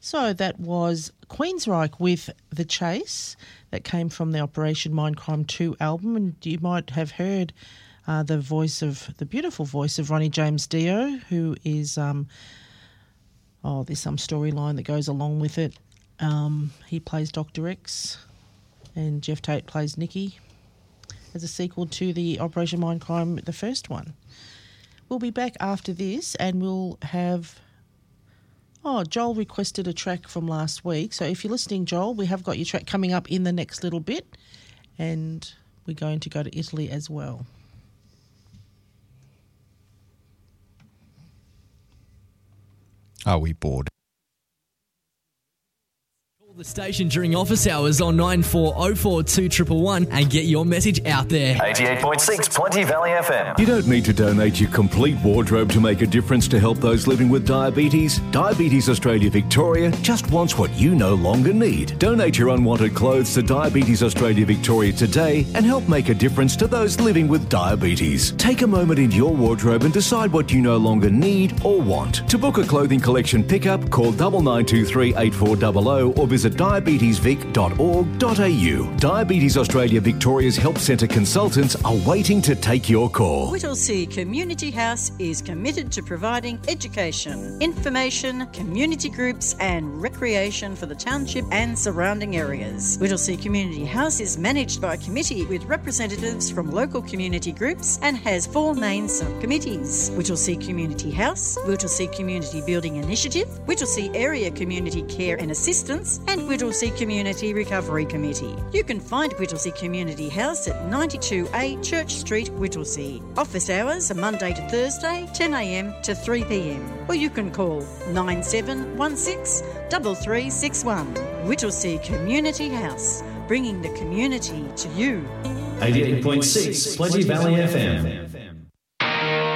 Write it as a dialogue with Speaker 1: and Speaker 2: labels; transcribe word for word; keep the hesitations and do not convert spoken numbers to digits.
Speaker 1: So that was Queensryche with The Chase. That came from the Operation Mindcrime two album, and you might have heard uh, the voice of, the beautiful voice of Ronnie James Dio, who is, um, oh, there's some storyline that goes along with it. Um, he plays Doctor X, and Jeff Tate plays Nicky as a sequel to the Operation Mindcrime, the first one. We'll be back after this, and we'll have... Oh, Joel requested a track from last week. So if you're listening, Joel, we have got your track coming up in the next little bit. And we're going to go to Italy as well.
Speaker 2: Are we bored?
Speaker 3: The station during office hours on nine four oh four two one one one and get your message out there.
Speaker 4: eighty-eight point six Plenty Valley F M.
Speaker 5: You don't need to donate your complete wardrobe to make a difference to help those living with diabetes. Diabetes Australia Victoria just wants what you no longer need. Donate your unwanted clothes to Diabetes Australia Victoria today and help make a difference to those living with diabetes. Take a moment into your wardrobe and decide what you no longer need or want. To book a clothing collection pickup, call nine nine two three eight four zero zero or visit diabetes vic dot org dot a u. Diabetes Australia Victoria's Help Centre consultants are waiting to take your call.
Speaker 6: Whittlesea Community House is committed to providing education, information, community groups and recreation for the township and surrounding areas. Whittlesea Community House is managed by a committee with representatives from local community groups and has four main subcommittees: Whittlesea Community House, Whittlesea Community Building Initiative, Whittlesea Area Community Care and Assistance, and Whittlesea Community Recovery Committee. You can find Whittlesea Community House at ninety-two A Church Street, Whittlesea. Office hours are Monday to Thursday, ten a m to three p m. Or you can call nine seven one six three three six one. Whittlesea Community House, bringing the community to you.
Speaker 4: eighty-eight point six Plenty Valley F M.